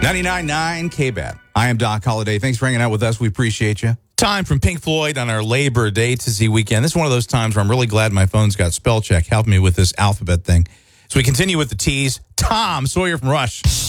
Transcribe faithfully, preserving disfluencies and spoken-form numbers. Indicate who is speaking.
Speaker 1: ninety-nine point nine K B A T. I am Doc Holliday. Thanks for hanging out with us. We appreciate you. Time from Pink Floyd on our Labor Day to Z weekend. This is one of those times where I'm really glad my phone's got spell check helping me with this alphabet thing. So we continue with the T's. Tom Sawyer from Rush.